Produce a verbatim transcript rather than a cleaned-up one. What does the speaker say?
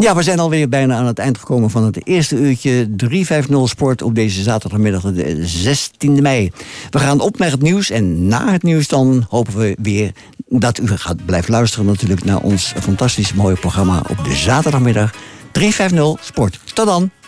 Ja, we zijn alweer bijna aan het eind gekomen van het eerste uurtje drie vijftig Sport op deze zaterdagmiddag de zestiende mei. We gaan op naar het nieuws en na het nieuws dan hopen we weer dat u gaat blijven luisteren natuurlijk naar ons fantastisch mooie programma op de zaterdagmiddag drie vijftig Sport. Tot dan!